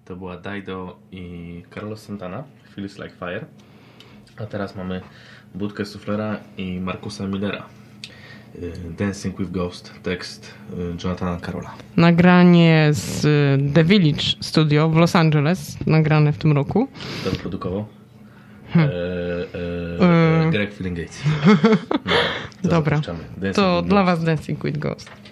To była Dido i Carlos Santana, Feels Like Fire. A teraz mamy Budkę Suflera i Markusa Millera. Dancing with Ghost, tekst Jonathana Carolla. Nagranie z The Village Studio w Los Angeles, nagrane w tym roku. Kto to produkował? Greg Fillingates. No, dobra, to dla was Dancing with Ghost.